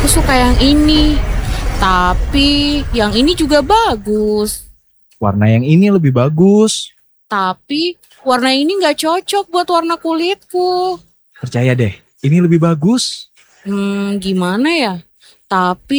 suka yang ini. Tapi yang ini juga bagus. Warna yang ini lebih bagus. Tapi warna ini nggak cocok buat warna kulitku. Percaya deh, ini lebih bagus. Gimana ya? Tapi